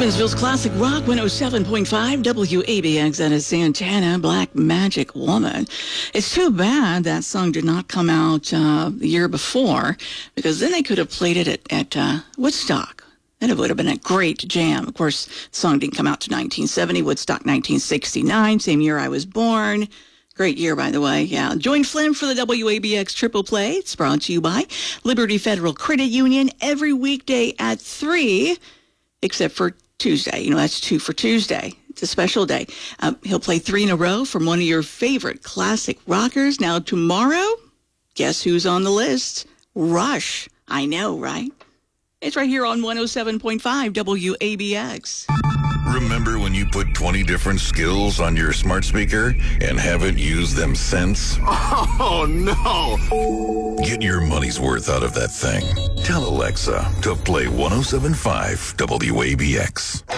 Evansville's Classic Rock 107.5 WABX. That is Santana, Black Magic Woman. It's too bad that song did not come out the year before, because then they could have played it at Woodstock. And it would have been a great jam. Of course, the song didn't come out to 1970, Woodstock 1969, same year I was born. Great year, by the way. Yeah. Join Flynn for the WABX Triple Play. It's brought to you by Liberty Federal Credit Union every weekday at 3, except for Tuesday. You know, that's 2 for Tuesday. It's a special day. He'll play 3 in a row from one of your favorite classic rockers. Now, tomorrow, guess who's on the list? Rush. I know, right? It's right here on 107.5 WABX. Remember when you put 20 different skills on your smart speaker and haven't used them since? Oh, no. Get your money's worth out of that thing. Tell Alexa to play 107.5 WABX.